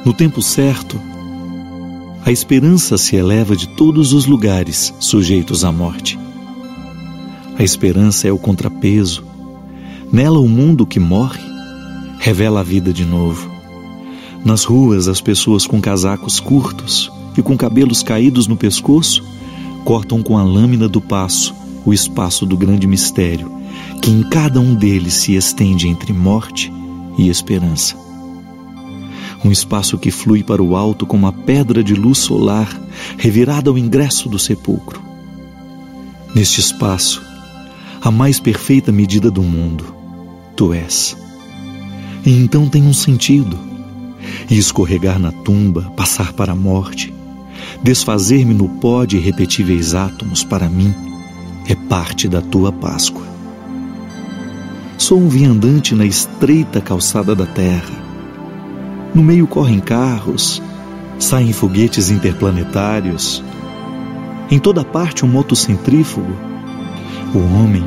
No tempo certo, a esperança se eleva de todos os lugares sujeitos à morte. A esperança é o contrapeso. Nela, o mundo que morre revela a vida de novo. Nas ruas, as pessoas com casacos curtos e com cabelos caídos no pescoço cortam com a lâmina do paço o espaço do grande mistério que em cada um deles se estende entre morte e esperança. Um espaço que flui para o alto como uma pedra de luz solar revirada ao ingresso do sepulcro. Neste espaço, a mais perfeita medida do mundo, tu és. E então tem um sentido. E escorregar na tumba, passar para a morte, desfazer-me no pó de irrepetíveis átomos, para mim, é parte da tua Páscoa. Sou um viandante na estreita calçada da terra. No meio correm carros, saem foguetes interplanetários. Em toda parte um motocentrífugo. O homem